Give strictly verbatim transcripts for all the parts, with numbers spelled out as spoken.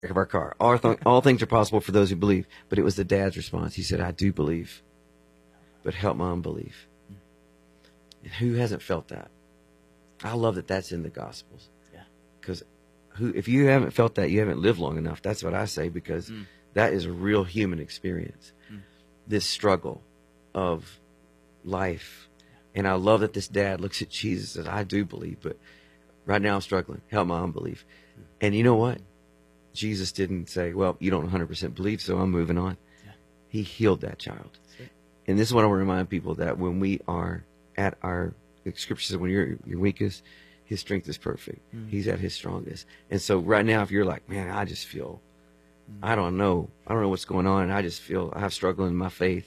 of our car. All, th- all things are possible for those who believe. But it was the dad's response. He said, I do believe, but help my unbelief. And who hasn't felt that? I love that that's in the Gospels. Yeah. Because who, if you haven't felt that, you haven't lived long enough. That's what I say, because mm. that is a real human experience. Mm. This struggle of life. And I love that this dad looks at Jesus and says, I do believe, but right now I'm struggling. Help my unbelief. Mm. And you know what? Jesus didn't say, well, you don't one hundred percent believe, so I'm moving on. Yeah. He healed that child. And this is what I want to remind people, that when we are at our, the scripture says, when you're your weakest, his strength is perfect. Mm. He's at his strongest. And so right now, if you're like, man, I just feel, mm. I don't know. I don't know what's going on. And I just feel I have struggle in my faith.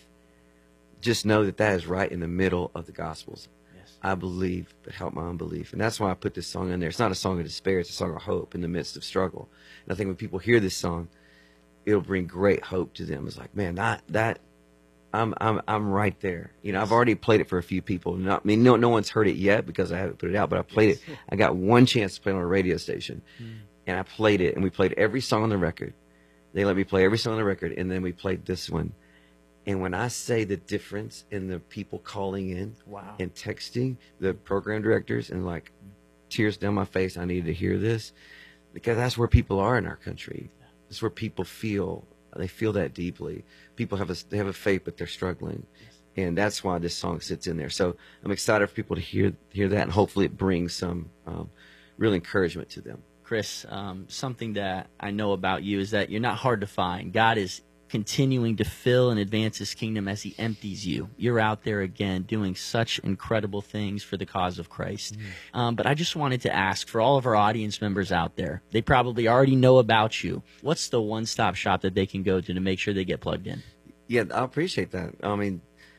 Just know that that is right in the middle of the Gospels. Yes. I believe, but help my unbelief. And that's why I put this song in there. It's not a song of despair. It's a song of hope in the midst of struggle. And I think when people hear this song, it'll bring great hope to them. It's like, man, that, that, I'm, I'm, I'm right there. You know, I've already played it for a few people. Not, I mean, no, no one's heard it yet because I haven't put it out, but I played yes. it. I got one chance to play it on a radio station, mm. and I played it, and we played every song on the record. They let me play every song on the record, and then we played this one. And when I say the difference in the people calling in wow. and texting, the program directors, and like tears down my face, I needed to hear this, because that's where people are in our country. That's where people feel. They feel that deeply. People have a, they have a faith, but they're struggling. Yes. And that's why this song sits in there. So I'm excited for people to hear hear that, and hopefully it brings some um, real encouragement to them. Chris, um, something that I know about you is that you're not hard to find. God is continuing to fill and advance his kingdom as he empties you. You're out there again doing such incredible things for the cause of Christ. Mm. Um, but I just wanted to ask, for all of our audience members out there, they probably already know about you. What's the one-stop shop that they can go to to make sure they get plugged in? Yeah, I appreciate that. I mean,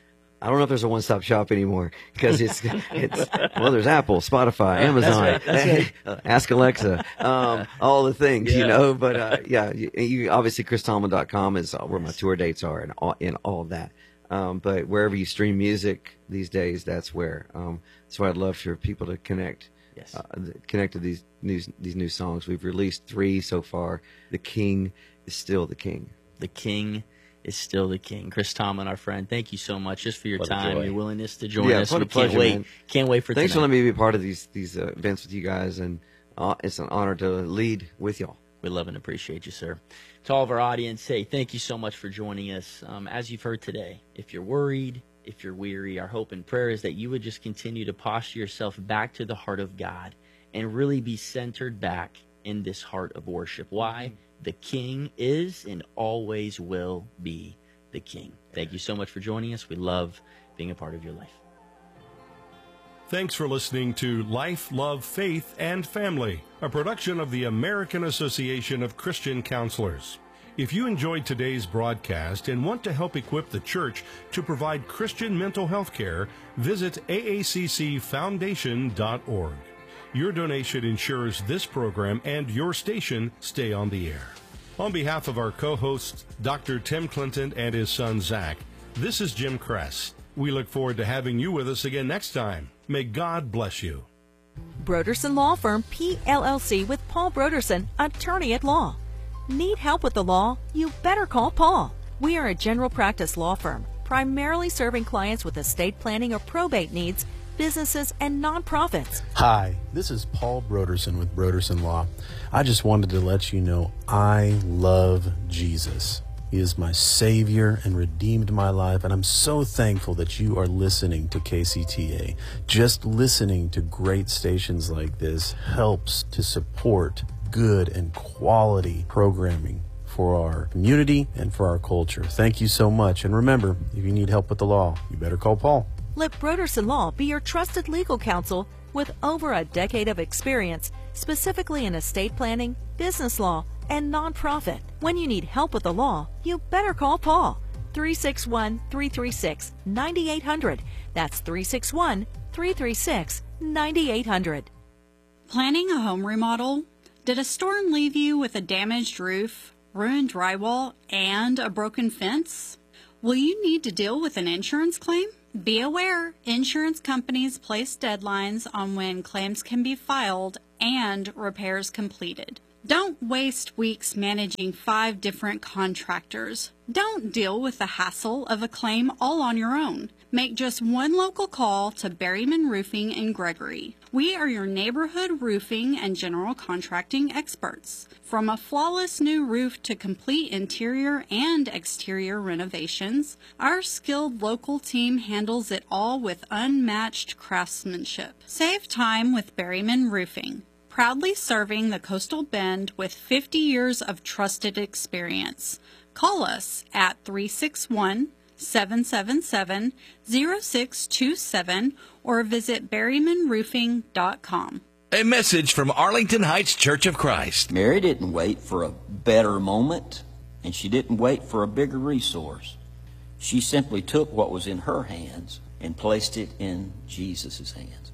I don't know if there's a one-stop shop anymore, because it's, it's well, there's Apple, Spotify, Amazon, That's right, that's right. Ask Alexa, um, all the things, yeah. you know. But uh, yeah, you, you obviously chris tomlin dot com is where my tour dates are, and all, and all that. Um, but wherever you stream music these days, that's where. Um, so I'd love for people to connect, yes. uh, connect to these new these new songs. We've released three so far. The King is still the King. The King is still the King. Chris Tomlin, our friend, thank you so much just for your what time, your willingness to join yeah, us. What we a pleasure, can't wait. Man. Can't wait for Thanks tonight. for letting me be part of these these uh, events with you guys, and uh, it's an honor to lead with y'all. We love and appreciate you, sir. To all of our audience, hey, thank you so much for joining us. Um, as you've heard today, if you're worried, if you're weary, our hope and prayer is that you would just continue to posture yourself back to the heart of God and really be centered back in this heart of worship. Why? The King is and always will be the King. Thank you so much for joining us. We love being a part of your life. Thanks for listening to Life, Love, Faith, and Family, a production of the American Association of Christian Counselors. If you enjoyed today's broadcast and want to help equip the church to provide Christian mental health care, visit A A C C foundation dot org. Your donation ensures this program and your station stay on the air. On behalf of our co-hosts, Doctor Tim Clinton and his son Zach, this is Jim Kress. We look forward to having you with us again next time. May God bless you. Broderson Law Firm, P L L C, with Paul Broderson, attorney at law. Need help with the law? You better call Paul. We are a general practice law firm, primarily serving clients with estate planning or probate needs, businesses, and nonprofits. Hi, this is Paul Broderson with Broderson Law. I just wanted to let you know I love Jesus. He is my Savior and redeemed my life, and I'm so thankful that you are listening to K C T A. Just listening to great stations like this helps to support good and quality programming for our community and for our culture. Thank you so much. And remember, if you need help with the law, you better call Paul. Let Broderson Law be your trusted legal counsel with over a decade of experience, specifically in estate planning, business law, and nonprofit. When you need help with the law, you better call Paul. three six one, three three six, nine eight zero zero. That's three six one, three three six, nine eight zero zero. Planning a home remodel? Did a storm leave you with a damaged roof, ruined drywall, and a broken fence? Will you need to deal with an insurance claim? Be aware, insurance companies place deadlines on when claims can be filed and repairs completed. Don't waste weeks managing five different contractors. Don't deal with the hassle of a claim all on your own. Make just one local call to Berryman Roofing in Gregory. We are your neighborhood roofing and general contracting experts. From a flawless new roof to complete interior and exterior renovations, our skilled local team handles it all with unmatched craftsmanship. Save time with Berryman Roofing. Proudly serving the Coastal Bend with fifty years of trusted experience. Call us at three six one, seven seven seven, zero six two seven or visit berryman roofing dot com. A message from Arlington Heights Church of Christ. Mary didn't wait for a better moment, and she didn't wait for a bigger resource. She simply took what was in her hands and placed it in Jesus' hands.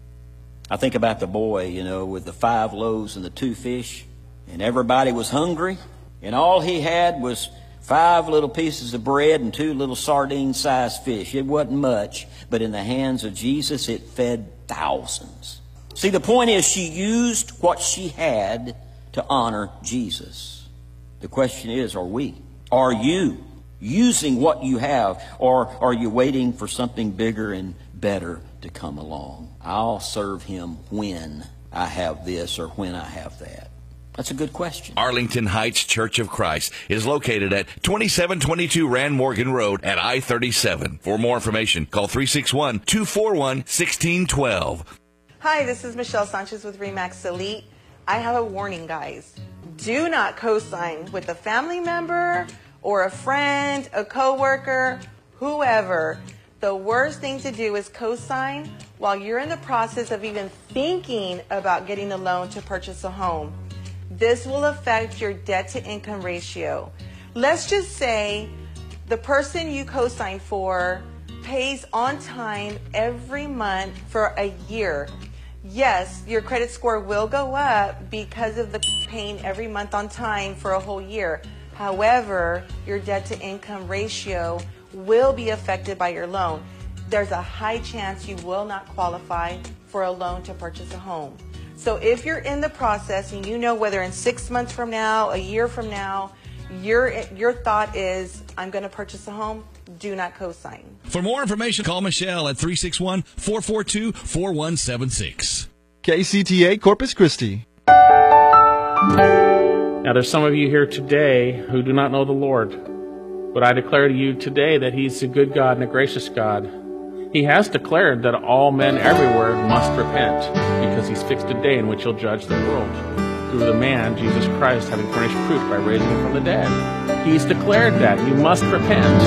I think about the boy, you know, with the five loaves and the two fish, and everybody was hungry, and all he had was five little pieces of bread and two little sardine-sized fish. It wasn't much, but in the hands of Jesus, it fed thousands. See, the point is she used what she had to honor Jesus. The question is, are we? Are you using what you have, or are you waiting for something bigger and better to come along? I'll serve him when I have this or when I have that. That's a good question. Arlington Heights Church of Christ is located at twenty-seven twenty-two Rand Morgan Road at I thirty-seven. For more information, call three six one, two four one, one six one two. Hi, this is Michelle Sanchez with Remax Elite. I have a warning, guys. Do not co-sign with a family member or a friend, a coworker, whoever. The worst thing to do is co-sign while you're in the process of even thinking about getting a loan to purchase a home. This will affect your debt-to-income ratio. Let's just say the person you co-sign for pays on time every month for a year. Yes, your credit score will go up because of the paying every month on time for a whole year. However, your debt-to-income ratio will be affected by your loan. There's a high chance you will not qualify for a loan to purchase a home. So if you're in the process and you know whether in six months from now, a year from now, your your thought is, I'm going to purchase a home, do not co-sign. For more information, call Michelle at three six one, four four two, four one seven six. K C T A Corpus Christi. Now there's some of you here today who do not know the Lord. But I declare to you today that He's a good God and a gracious God. He has declared that all men everywhere must repent, because He's fixed a day in which He'll judge the world through the man, Jesus Christ, having furnished proof by raising Him from the dead. He's declared that you must repent.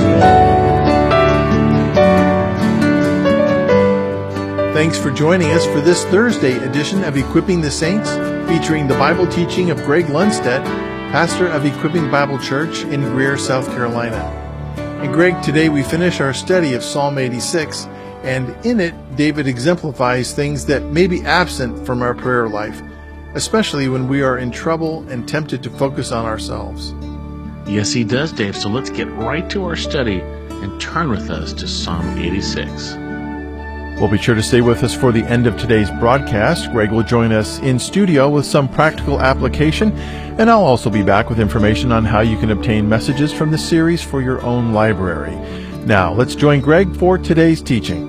Thanks for joining us for this Thursday edition of Equipping the Saints, featuring the Bible teaching of Greg Lundstedt, pastor of Equipping Bible Church in Greer, South Carolina. And Greg, today we finish our study of Psalm eighty-six, and in it, David exemplifies things that may be absent from our prayer life, especially when we are in trouble and tempted to focus on ourselves. Yes, he does, Dave. So let's get right to our study and turn with us to Psalm eighty-six. Well, be sure to stay with us for the end of today's broadcast. Greg will join us in studio with some practical application, and I'll also be back with information on how you can obtain messages from the series for your own library. Now, let's join Greg for today's teaching.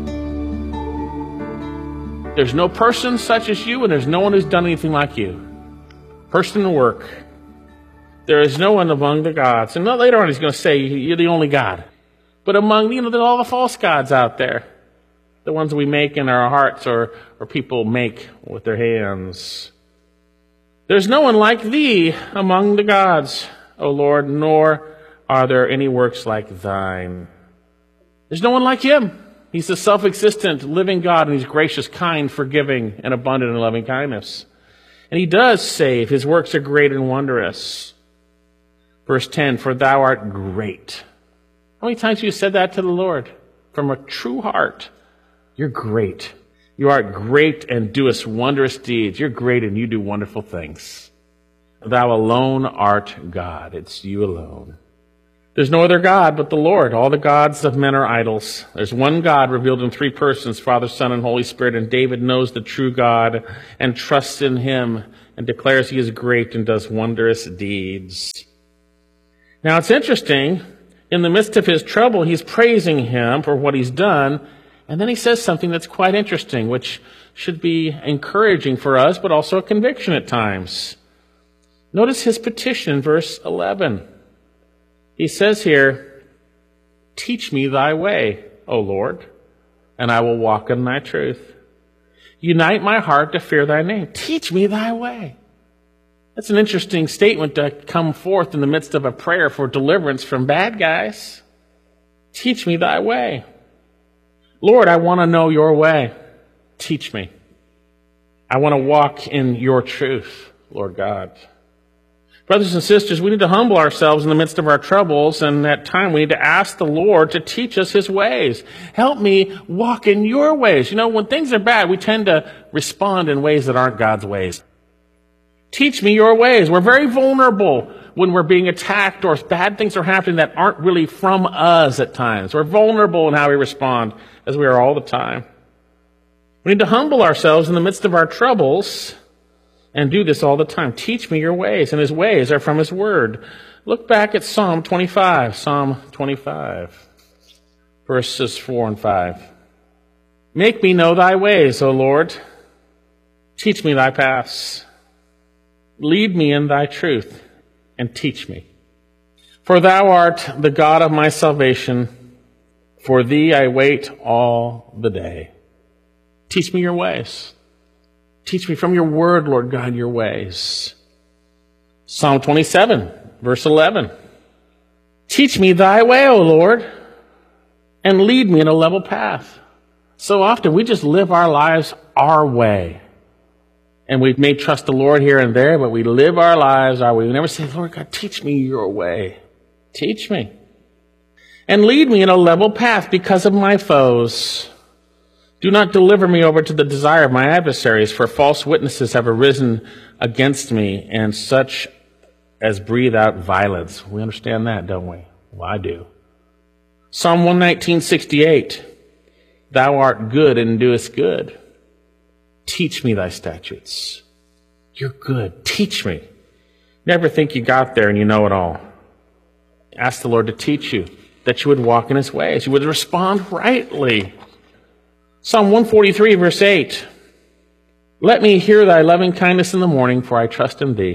There's no person such as you, and there's no one who's done anything like you. Person and work. There is no one among the gods. And later on he's going to say you're the only God. But among, you know, there's all the false gods out there. The ones we make in our hearts or, or people make with their hands. There's no one like thee among the gods, O Lord, nor are there any works like thine. There's no one like him. He's the self-existent, living God, and he's gracious, kind, forgiving, and abundant in loving kindness. And he does save. His works are great and wondrous. Verse ten, for thou art great. How many times have you said that to the Lord? From a true heart. You're great. You art great and doest wondrous deeds. You're great and you do wonderful things. Thou alone art God. It's you alone. There's no other God but the Lord. All the gods of men are idols. There's one God revealed in three persons, Father, Son, and Holy Spirit, and David knows the true God and trusts in him and declares he is great and does wondrous deeds. Now it's interesting, in the midst of his trouble, he's praising him for what he's done, and then he says something that's quite interesting, which should be encouraging for us, but also a conviction at times. Notice his petition in verse eleven. He says here, "Teach me thy way, O Lord, and I will walk in thy truth. Unite my heart to fear thy name. Teach me thy way." That's an interesting statement to come forth in the midst of a prayer for deliverance from bad guys. Teach me thy way. Lord, I want to know your way. Teach me. I want to walk in your truth, Lord God. Brothers and sisters, we need to humble ourselves in the midst of our troubles, and at time we need to ask the Lord to teach us his ways. Help me walk in your ways. You know, when things are bad, we tend to respond in ways that aren't God's ways. Teach me your ways. We're very vulnerable when we're being attacked or bad things are happening that aren't really from us at times. We're vulnerable in how we respond, as we are all the time. We need to humble ourselves in the midst of our troubles and do this all the time. Teach me your ways, and his ways are from his word. Look back at Psalm twenty-five. Psalm twenty-five, verses four and five. Make me know thy ways, O Lord. Teach me thy paths. Lead me in thy truth, and teach me. For thou art the God of my salvation. For thee I wait all the day. Teach me your ways. Teach me from your word, Lord God, your ways. Psalm twenty-seven, verse eleven. Teach me thy way, O Lord, and lead me in a level path. So often we just live our lives our way. And we may trust the Lord here and there, but we live our lives our way. We never say, Lord God, teach me your way. Teach me. And lead me in a level path because of my foes. Do not deliver me over to the desire of my adversaries, for false witnesses have arisen against me, and such as breathe out violence. We understand that, don't we? Well, I do. Psalm one nineteen, sixty-eight. Thou art good and doest good. Teach me thy statutes. You're good. Teach me. Never think you got there and you know it all. Ask the Lord to teach you, that you would walk in his ways. You would respond rightly. Psalm one forty-three, verse eight. Let me hear thy loving kindness in the morning, for I trust in thee.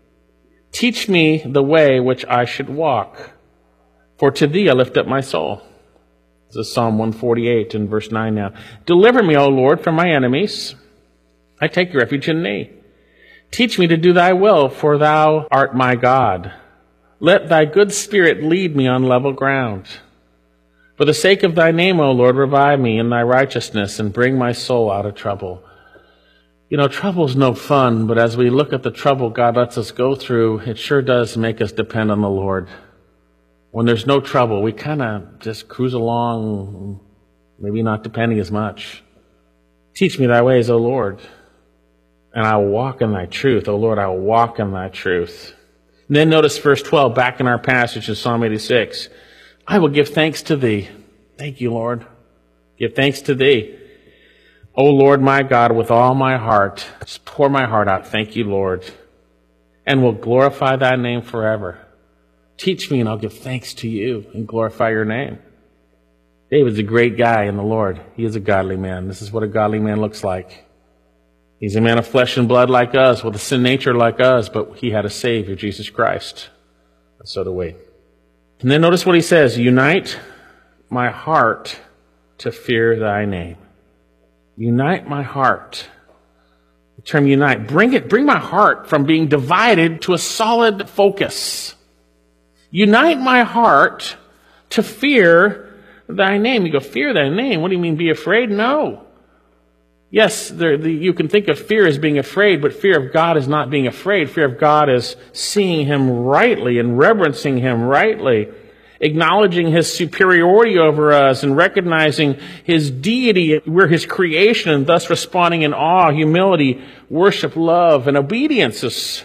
Teach me the way which I should walk, for to thee I lift up my soul. This is Psalm one forty-eight and verse nine now. Deliver me, O Lord, from my enemies. I take refuge in thee. Teach me to do thy will, for thou art my God. Let thy good spirit lead me on level ground. For the sake of thy name, O Lord, revive me in thy righteousness and bring my soul out of trouble. You know, trouble's no fun, but as we look at the trouble God lets us go through, it sure does make us depend on the Lord. When there's no trouble, we kind of just cruise along, maybe not depending as much. Teach me thy ways, O Lord, and I will walk in thy truth. O Lord, I will walk in thy truth. And then notice verse twelve, back in our passage in Psalm eighty-six. I will give thanks to thee. Thank you, Lord. Give thanks to thee. O Lord, my God, with all my heart. Just pour my heart out. Thank you, Lord. And will glorify thy name forever. Teach me and I'll give thanks to you and glorify your name. David's a great guy in the Lord. He is a godly man. This is what a godly man looks like. He's a man of flesh and blood like us, with a sin nature like us, but he had a Savior, Jesus Christ. And so do we. And then notice what he says, unite my heart to fear thy name. Unite my heart. The term unite. Bring it, bring my heart from being divided to a solid focus. Unite my heart to fear thy name. You go, fear thy name? What do you mean, be afraid? No. Yes, there, the, you can think of fear as being afraid, but fear of God is not being afraid. Fear of God is seeing him rightly and reverencing him rightly, acknowledging his superiority over us and recognizing his deity. We're his creation, and thus responding in awe, humility, worship, love, and obedience.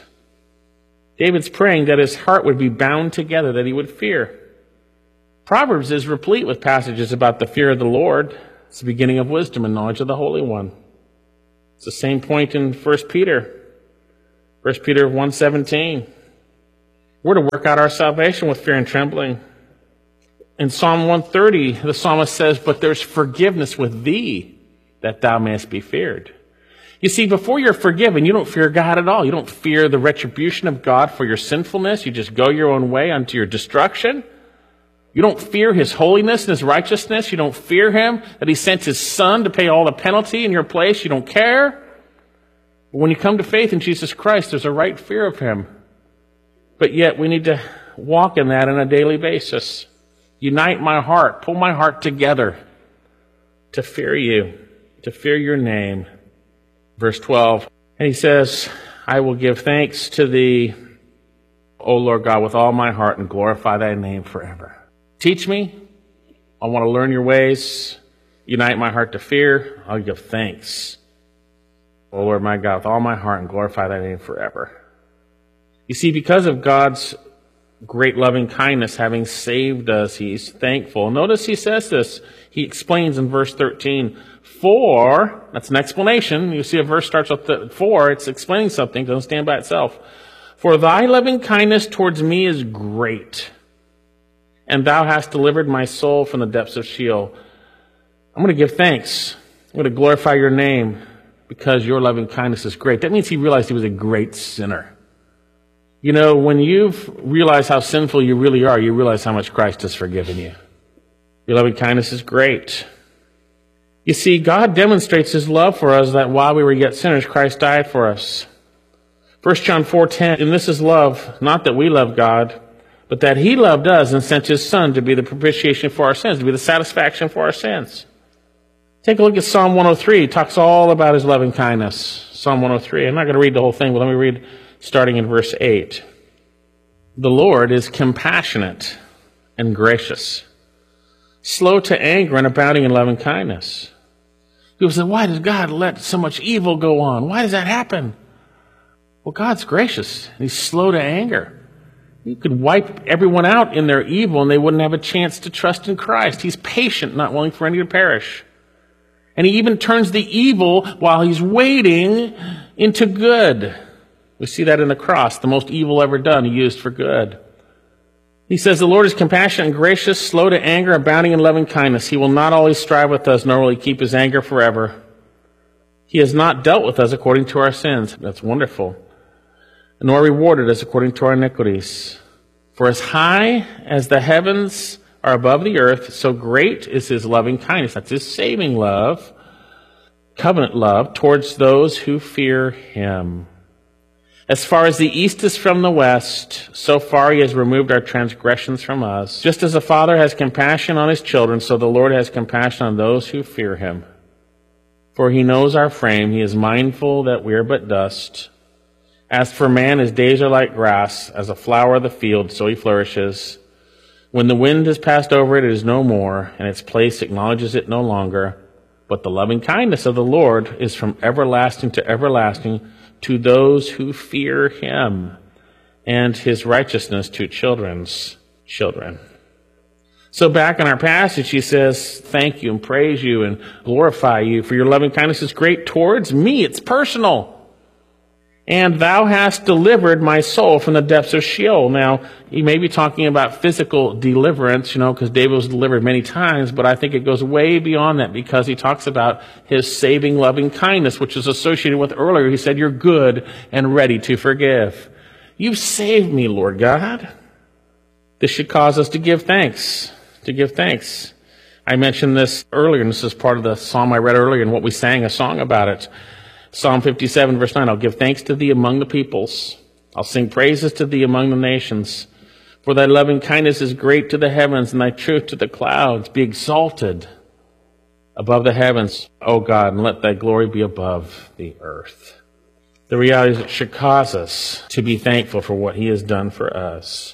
David's praying that his heart would be bound together, that he would fear. Proverbs is replete with passages about the fear of the Lord. It's the beginning of wisdom and knowledge of the Holy One. It's the same point in First Peter. First Peter one seventeen. We're to work out our salvation with fear and trembling. In Psalm one thirty, the psalmist says, but there's forgiveness with thee, that thou mayest be feared. You see, before you're forgiven, you don't fear God at all. You don't fear the retribution of God for your sinfulness. You just go your own way unto your destruction. You don't fear his holiness and his righteousness. You don't fear him, that he sent his son to pay all the penalty in your place. You don't care. But when you come to faith in Jesus Christ, there's a right fear of him. But yet we need to walk in that on a daily basis. Unite my heart, pull my heart together to fear you, to fear your name. Verse twelve, and he says, I will give thanks to thee, O Lord God, with all my heart and glorify thy name forever. Teach me. I want to learn your ways. Unite my heart to fear. I'll give thanks, O Lord my God, with all my heart and glorify thy name forever. You see, because of God's great loving kindness, having saved us, he's thankful. Notice he says this. He explains in verse thirteen, for, that's an explanation. You see a verse starts with the for, it's explaining something, it doesn't stand by itself. For thy loving kindness towards me is great, and thou hast delivered my soul from the depths of Sheol. I'm going to give thanks. I'm going to glorify your name because your loving kindness is great. That means he realized he was a great sinner. You know, when you've realized how sinful you really are, you realize how much Christ has forgiven you. Your loving kindness is great. You see, God demonstrates his love for us that while we were yet sinners, Christ died for us. First John four ten, and this is love, not that we love God, but that he loved us and sent his Son to be the propitiation for our sins, to be the satisfaction for our sins. Take a look at Psalm one oh three. It talks all about his loving kindness. Psalm one oh three. I'm not going to read the whole thing, but let me read starting in verse eight. The Lord is compassionate and gracious, slow to anger and abounding in loving kindness. People say, why did God let so much evil go on? Why does that happen? Well, God's gracious, and he's slow to anger. He could wipe everyone out in their evil, and they wouldn't have a chance to trust in Christ. He's patient, not willing for any to perish. And he even turns the evil while he's waiting into good. We see that in the cross, the most evil ever done, he used for good. He says, the Lord is compassionate and gracious, slow to anger, abounding in loving kindness. He will not always strive with us, nor will he keep his anger forever. He has not dealt with us according to our sins. That's wonderful. Nor rewarded us according to our iniquities. For as high as the heavens are above the earth, so great is his loving kindness. That's his saving love, covenant love, towards those who fear him. As far as the east is from the west, so far he has removed our transgressions from us. Just as a father has compassion on his children, so the Lord has compassion on those who fear him. For he knows our frame, he is mindful that we are but dust. As for man, his days are like grass, as a flower of the field, so he flourishes. When the wind has passed over it, it is no more, and its place acknowledges it no longer. But the loving kindness of the Lord is from everlasting to everlasting to those who fear him, and his righteousness to children's children. So back in our passage, he says, thank you and praise you and glorify you, for your loving kindness is great towards me. It's personal. And thou hast delivered my soul from the depths of Sheol. Now, he may be talking about physical deliverance, you know, because David was delivered many times, but I think it goes way beyond that because he talks about his saving loving kindness, which is associated with earlier. He said, you're good and ready to forgive. You've saved me, Lord God. This should cause us to give thanks, to give thanks. I mentioned this earlier, and this is part of the psalm I read earlier and what we sang a song about it. Psalm fifty-seven, verse nine, I'll give thanks to thee among the peoples. I'll sing praises to thee among the nations. For thy loving kindness is great to the heavens, and thy truth to the clouds. Be exalted above the heavens, O God, and let thy glory be above the earth. The reality is it should cause us to be thankful for what he has done for us.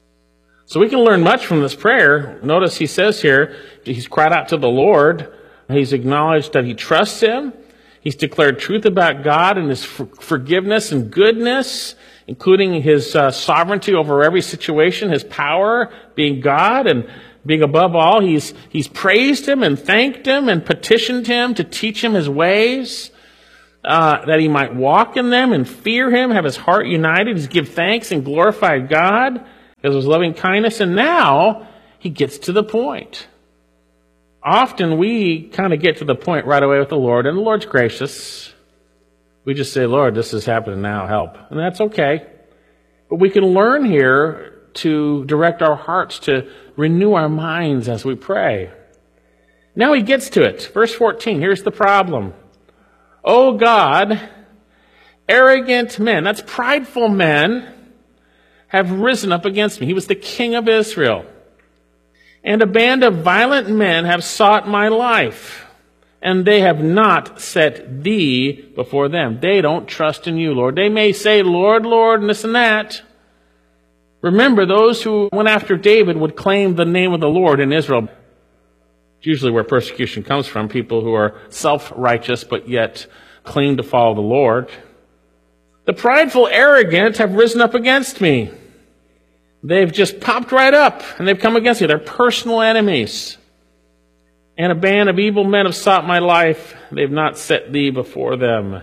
So we can learn much from this prayer. Notice he says here, he's cried out to the Lord. He's acknowledged that he trusts him. He's declared truth about God and his forgiveness and goodness, including his uh, sovereignty over every situation, his power, being God and being above all. He's, he's praised him and thanked him and petitioned him to teach him his ways. uh, that he might walk in them and fear him, have his heart united, to give thanks and glorify God because of his loving kindness. And now he gets to the point. Often we kind of get to the point right away with the Lord, and the Lord's gracious. We just say, Lord, this is happening now, help. And that's okay. But we can learn here to direct our hearts, to renew our minds as we pray. Now he gets to it. Verse fourteen, here's the problem. O God, arrogant men, that's prideful men, have risen up against me. He was the king of Israel. And a band of violent men have sought my life, and they have not set thee before them. They don't trust in you, Lord. They may say, Lord, Lord, and this and that. Remember, those who went after David would claim the name of the Lord in Israel. It's usually where persecution comes from, people who are self-righteous but yet claim to follow the Lord. The prideful, arrogant have risen up against me. They've just popped right up, and they've come against me. They're personal enemies. And a band of evil men have sought my life. They've not set thee before them.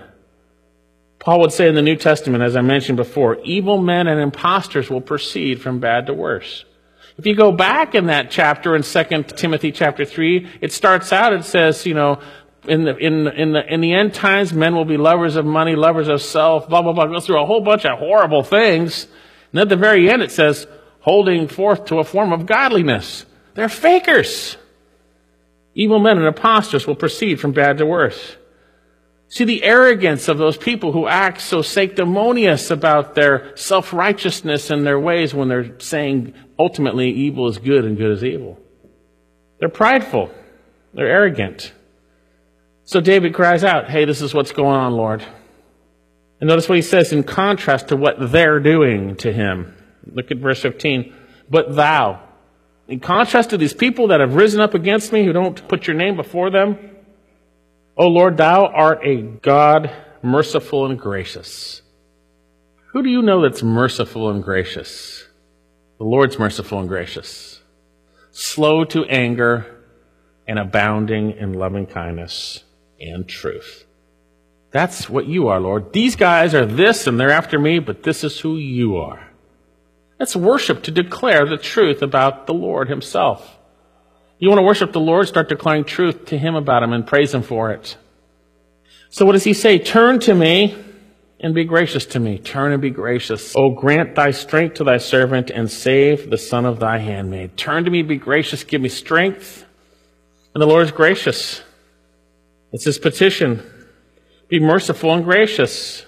Paul would say in the New Testament, as I mentioned before, evil men and impostors will proceed from bad to worse. If you go back in that chapter in Second Timothy chapter three, it starts out, it says, you know, in the, in, in the, in the end times, men will be lovers of money, lovers of self, blah, blah, blah. It goes through a whole bunch of horrible things. And at the very end, it says, holding forth to a form of godliness. They're fakers. Evil men and impostors will proceed from bad to worse. See the arrogance of those people who act so sanctimonious about their self-righteousness and their ways when they're saying ultimately evil is good and good is evil. They're prideful. They're arrogant. So David cries out, hey, this is what's going on, Lord. And notice what he says in contrast to what they're doing to him. Look at verse fifteen. But thou, in contrast to these people that have risen up against me, who don't put your name before them, O Lord, thou art a God merciful and gracious. Who do you know that's merciful and gracious? The Lord's merciful and gracious. Slow to anger and abounding in loving kindness and truth. That's what you are, Lord. These guys are this and they're after me, but this is who you are. That's worship, to declare the truth about the Lord himself. You want to worship the Lord, start declaring truth to him about him and praise him for it. So what does he say? Turn to me and be gracious to me. Turn and be gracious. Oh, grant thy strength to thy servant and save the son of thy handmaid. Turn to me, be gracious, give me strength. And the Lord is gracious. It's his petition. Be merciful and gracious.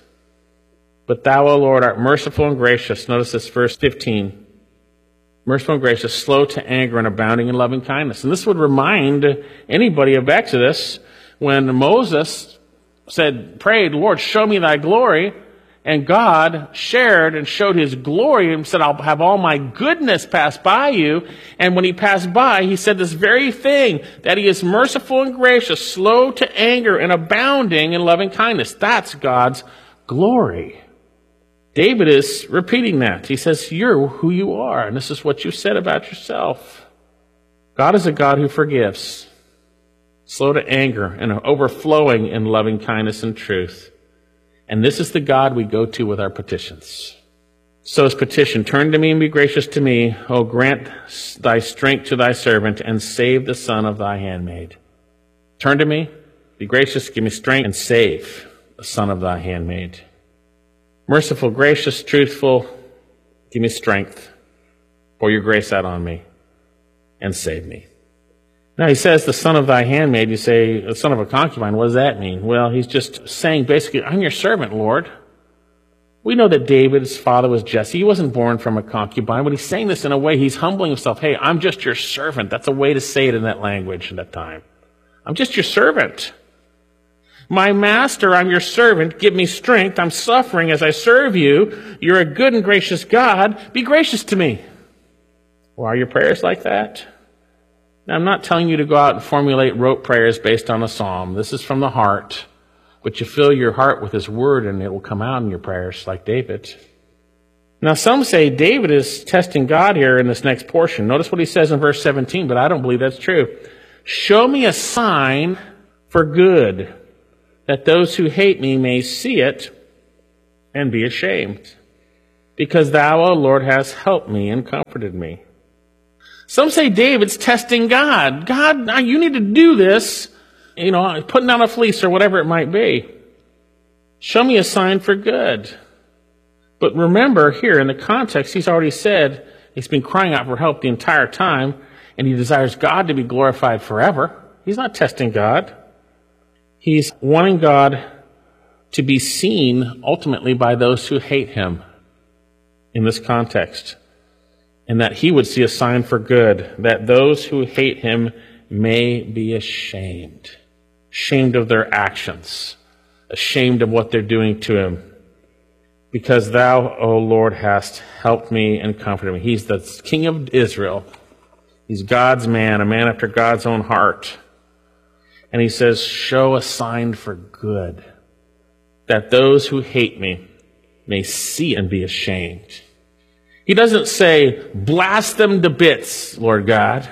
But thou, O Lord, art merciful and gracious. Notice this, verse fifteen. Merciful and gracious, slow to anger and abounding in loving kindness. And this would remind anybody of Exodus when Moses said, prayed, Lord, show me thy glory. And God shared and showed his glory and said, I'll have all my goodness pass by you. And when he passed by, he said this very thing, that he is merciful and gracious, slow to anger and abounding in loving kindness. That's God's glory. David is repeating that. He says, you're who you are, and this is what you said about yourself. God is a God who forgives, slow to anger, and overflowing in loving kindness and truth. And this is the God we go to with our petitions. So his petition, turn to me and be gracious to me. O grant thy strength to thy servant and save the son of thy handmaid. Turn to me, be gracious, give me strength, and save the son of thy handmaid. Merciful, gracious, truthful, give me strength. Pour your grace out on me and save me. Now he says, the son of thy handmaid, you say, the son of a concubine, what does that mean? Well, he's just saying basically, I'm your servant, Lord. We know that David's father was Jesse. He wasn't born from a concubine, but he's saying this in a way, he's humbling himself. Hey, I'm just your servant. That's a way to say it in that language at that time. I'm just your servant. My master, I'm your servant. Give me strength. I'm suffering as I serve you. You're a good and gracious God. Be gracious to me. Well, are your prayers like that? Now, I'm not telling you to go out and formulate rote prayers based on a psalm. This is from the heart. But you fill your heart with his word and it will come out in your prayers like David. Now, some say David is testing God here in this next portion. Notice what he says in verse seventeen, but I don't believe that's true. Show me a sign for good. that those who hate me may see it and be ashamed, because thou, O Lord, hast helped me and comforted me. Some say David's testing God. God, you need to do this, you know, putting down a fleece or whatever it might be. Show me a sign for good. But remember here in the context, he's already said he's been crying out for help the entire time, and he desires God to be glorified forever. He's not testing God. He's wanting God to be seen ultimately by those who hate him in this context, and that he would see a sign for good, that those who hate him may be ashamed, ashamed of their actions, ashamed of what they're doing to him. Because thou, O Lord, hast helped me and comforted me. He's the King of Israel. He's God's man, a man after God's own heart. And he says, show a sign for good, that those who hate me may see and be ashamed. He doesn't say, blast them to bits, Lord God.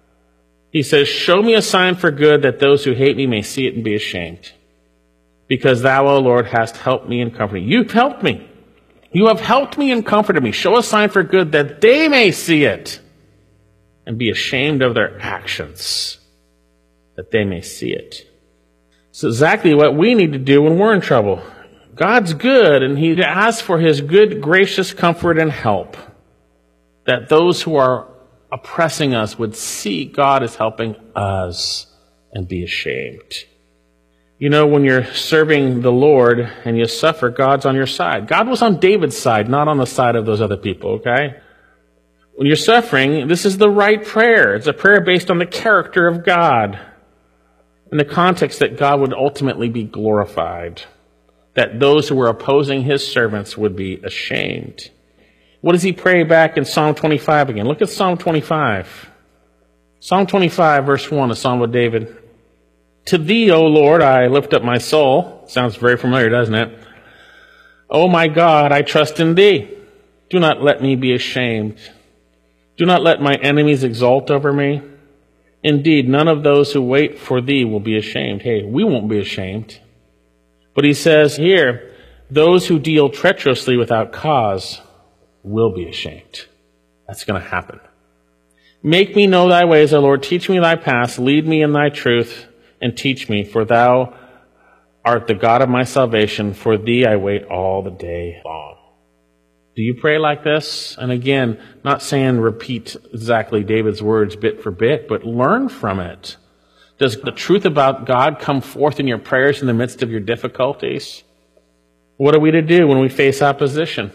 He says, show me a sign for good, that those who hate me may see it and be ashamed. Because thou, O Lord, hast helped me and comforted me. You've helped me. You have helped me and comforted me. Show a sign for good, that they may see it and be ashamed of their actions, that they may see it. It's exactly what we need to do when we're in trouble. God's good, and he asks for his good, gracious comfort and help, that those who are oppressing us would see God as helping us and be ashamed. You know, when you're serving the Lord and you suffer, God's on your side. God was on David's side, not on the side of those other people, okay? When you're suffering, this is the right prayer. It's a prayer based on the character of God, in the context that God would ultimately be glorified, that those who were opposing his servants would be ashamed. What does he pray back in Psalm twenty-five again? Look at Psalm twenty-five. Psalm twenty-five, verse one, a Psalm of David. To thee, O Lord, I lift up my soul. Sounds very familiar, doesn't it? O my God, I trust in thee. Do not let me be ashamed. Do not let my enemies exult over me. Indeed, none of those who wait for thee will be ashamed. Hey, we won't be ashamed. But he says here, those who deal treacherously without cause will be ashamed. That's going to happen. Make me know thy ways, O Lord. Teach me thy paths. Lead me in thy truth and teach me, for thou art the God of my salvation. For thee I wait all the day long. Do you pray like this? And again, not saying repeat exactly David's words bit for bit, but learn from it. Does the truth about God come forth in your prayers in the midst of your difficulties? What are we to do when we face opposition?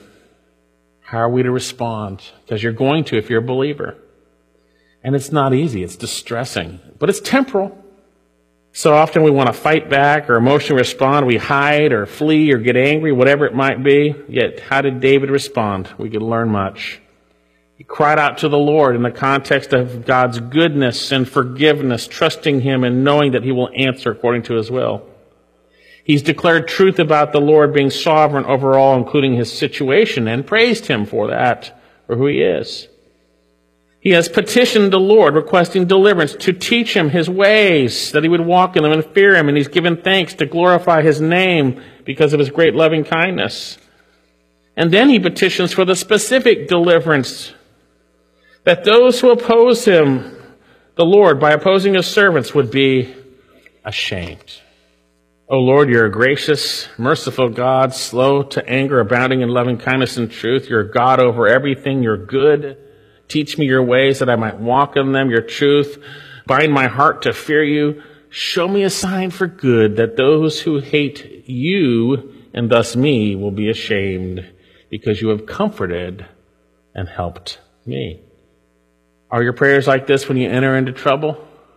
How are we to respond? Because you're going to if you're a believer. And it's not easy. It's distressing. But it's temporal. So often we want to fight back or emotionally respond. We hide or flee or get angry, whatever it might be. Yet, how did David respond? We could learn much. He cried out to the Lord in the context of God's goodness and forgiveness, trusting him and knowing that he will answer according to his will. He's declared truth about the Lord being sovereign over all, including his situation, and praised him for that, for who he is. He has petitioned the Lord, requesting deliverance, to teach him his ways, that he would walk in them and fear him. And he's given thanks to glorify his name because of his great loving kindness. And then he petitions for the specific deliverance, that those who oppose him, the Lord, by opposing his servants, would be ashamed. O Lord, you're a gracious, merciful God, slow to anger, abounding in loving kindness and truth. You're God over everything. You're good. Teach me your ways that I might walk in them, your truth. Bind my heart to fear you. Show me a sign for good, that those who hate you, and thus me, will be ashamed, because you have comforted and helped me. Are your prayers like this when you enter into trouble?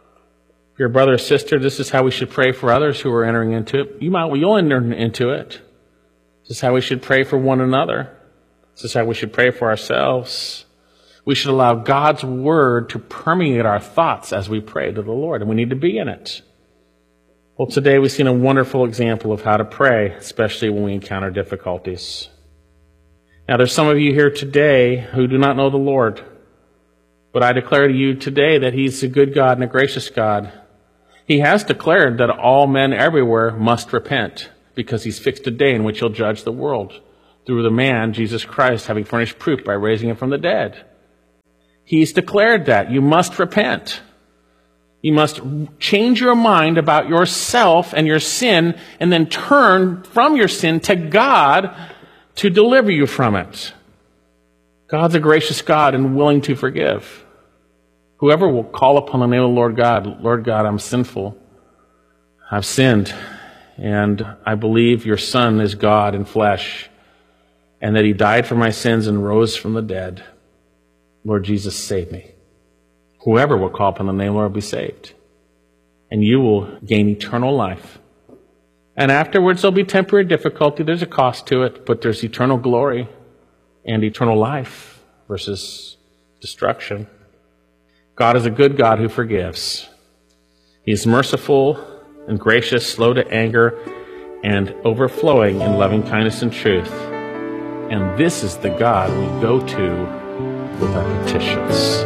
If you're a brother or sister, this is how we should pray for others who are entering into it. You might, well, you'll enter into it. This is how we should pray for one another. This is how we should pray for ourselves. We should allow God's word to permeate our thoughts as we pray to the Lord, and we need to be in it. Well, today we've seen a wonderful example of how to pray, especially when we encounter difficulties. Now, there's some of you here today who do not know the Lord, but I declare to you today that he's a good God and a gracious God. He has declared that all men everywhere must repent, because he's fixed a day in which he'll judge the world through the man, Jesus Christ, having furnished proof by raising him from the dead. He's declared that you must repent. You must change your mind about yourself and your sin, and then turn from your sin to God to deliver you from it. God's a gracious God and willing to forgive. Whoever will call upon the name of the Lord God, Lord God, I'm sinful. I've sinned. And I believe your Son is God in flesh, and that he died for my sins and rose from the dead. Lord Jesus, save me. Whoever will call upon the name of the Lord will be saved. And you will gain eternal life. And afterwards there'll be temporary difficulty. There's a cost to it, but there's eternal glory and eternal life versus destruction. God is a good God who forgives. He's merciful and gracious, slow to anger, and overflowing in loving kindness and truth. And this is the God we go to with our petitions.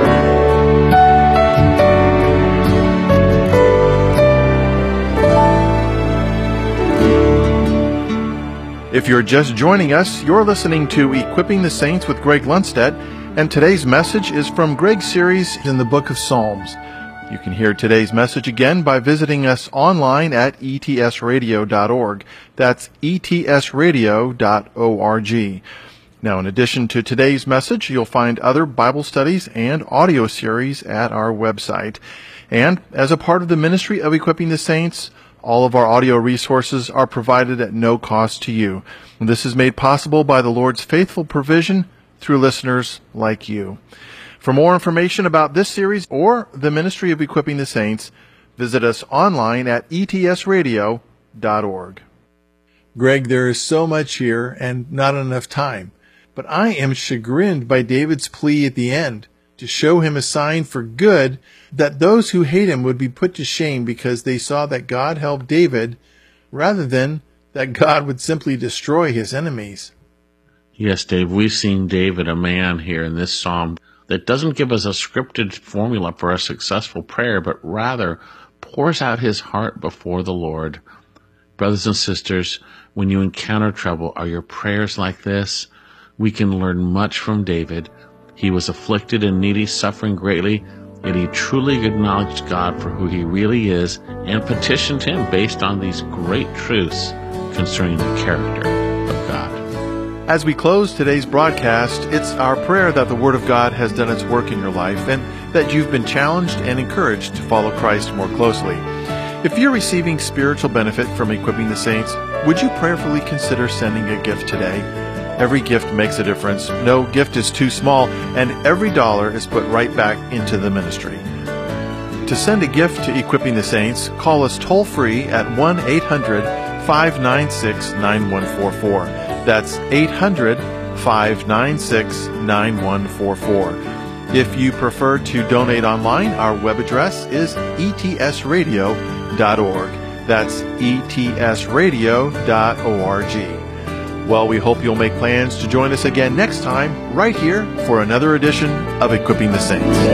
If you're just joining us, you're listening to Equipping the Saints with Greg Lundstedt, and today's message is from Greg's series in the book of Psalms. You can hear today's message again by visiting us online at E T S radio dot org. That's E T S radio dot org. Now, in addition to today's message, you'll find other Bible studies and audio series at our website. And as a part of the ministry of Equipping the Saints, all of our audio resources are provided at no cost to you. This is made possible by the Lord's faithful provision through listeners like you. For more information about this series or the ministry of Equipping the Saints, visit us online at E T S radio dot org. Greg, there is so much here and not enough time, but I am chagrined by David's plea at the end to show him a sign for good that those who hate him would be put to shame because they saw that God helped David rather than that God would simply destroy his enemies. Yes, Dave, we've seen David, a man here in this psalm that doesn't give us a scripted formula for a successful prayer, but rather pours out his heart before the Lord. Brothers and sisters, when you encounter trouble, are your prayers like this? We can learn much from David. He was afflicted and needy, suffering greatly, yet he truly acknowledged God for who he really is and petitioned him based on these great truths concerning the character of God. As we close today's broadcast, it's our prayer that the Word of God has done its work in your life and that you've been challenged and encouraged to follow Christ more closely. If you're receiving spiritual benefit from Equipping the Saints, would you prayerfully consider sending a gift today? Every gift makes a difference. No gift is too small, and every dollar is put right back into the ministry. To send a gift to Equipping the Saints, call us toll-free at one eight hundred five nine six nine one four four. That's eight hundred five nine six nine one four four. If you prefer to donate online, our web address is E T S radio dot org. That's E T S radio dot org. Well, we hope you'll make plans to join us again next time, right here, for another edition of Equipping the Saints.